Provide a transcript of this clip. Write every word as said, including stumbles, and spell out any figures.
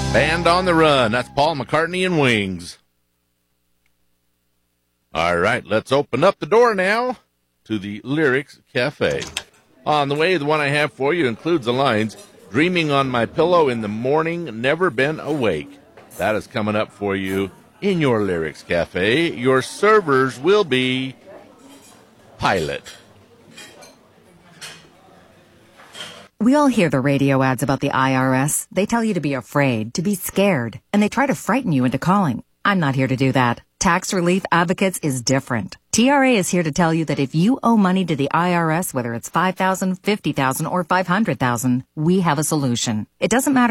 Band on the Run. That's Paul McCartney and Wings. All right, let's open up the door now to the Lyrics Cafe. On the way, the one I have for you includes the lines, "Dreaming on my pillow in the morning, never been awake." That is coming up for you in your Lyrics Cafe. Your servers will be Pilot. We all hear the radio ads about the I R S. They tell you to be afraid, to be scared, and they try to frighten you into calling. I'm not here to do that. Tax Relief Advocates is different. T R A is here to tell you that if you owe money to the I R S, whether it's five thousand dollars, fifty thousand dollars, or five hundred thousand dollars, we have a solution. It doesn't matter